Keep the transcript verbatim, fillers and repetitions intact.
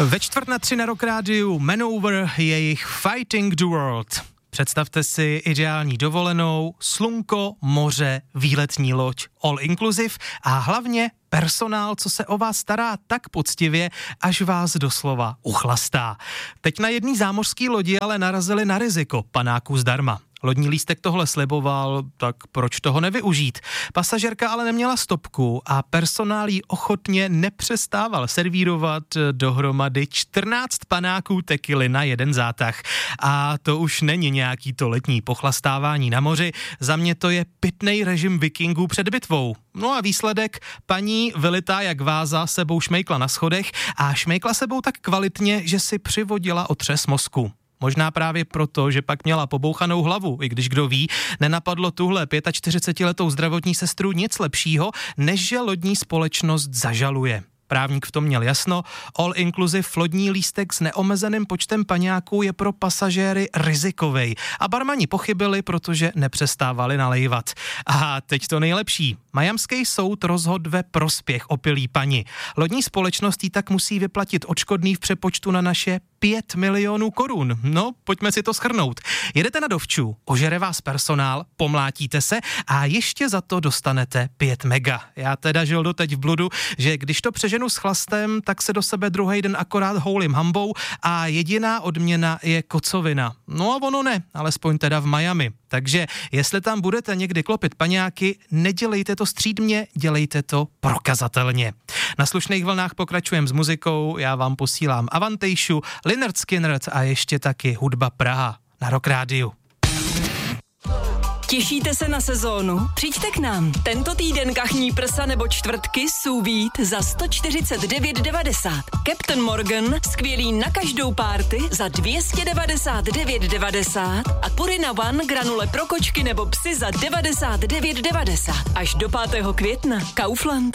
Ve čtvrt na tři na Rock Rádiu Manowar, jejich Fighting the World. Představte si ideální dovolenou, slunko, moře, výletní loď, all inclusive a hlavně personál, co se o vás stará tak poctivě, až vás doslova uchlastá. Teď na jedné zámořské lodi ale narazili na riziko panáků zdarma. Lodní lístek tohle sliboval, tak proč toho nevyužít? Pasažérka ale neměla stopku a personál jí ochotně nepřestával servírovat dohromady čtrnáct panáků tekily na jeden zátah. A to už není nějaký to letní pochlastávání na moři, za mě to je pitnej režim vikingů před bitvou. No a výsledek, paní vylitá jak váza sebou šmejkla na schodech a šmejkla sebou tak kvalitně, že si přivodila otřes mozku. Možná právě proto, že pak měla pobouchanou hlavu, i když kdo ví, nenapadlo tuhle čtyřicetiletou zdravotní sestru nic lepšího, než že lodní společnost zažaluje. Právník v tom měl jasno, all inclusive lodní lístek s neomezeným počtem paňáků je pro pasažéry rizikovej a barmani pochybili, protože nepřestávali nalejvat. A teď to nejlepší. Miamský soud rozhodl ve prospěch opilý pani. Lodní společnost jí tak musí vyplatit odškodný v přepočtu na naše pět milionů korun. No, pojďme si to shrnout. Jedete na dovču, ožere vás personál, pomlátíte se a ještě za to dostanete pět mega. Já teda žil doteď v bludu, že když to přeženu s chlastem, tak se do sebe druhý den akorát houlím hambou a jediná odměna je kocovina. No a ono ne, alespoň teda v Miami. Takže jestli tam budete někdy klopit paňáky, nedělejte to střídmě, dělejte to prokazatelně. Na slušných vlnách pokračujeme s muzikou, já vám posílám Avantejšu, Lynyrd Skynyrd a ještě taky hudba Praha na Rock Rádiu. Těšíte se na sezónu? Přijďte k nám. Tento týden kachní prsa nebo čtvrtky sous vide za sto čtyřicet devět devadesát. Captain Morgan, skvělý na každou párty za dvě stě devadesát devět devadesát a Purina One granule pro kočky nebo psy za devadesát devět devadesát. Až do pátého května. Kaufland.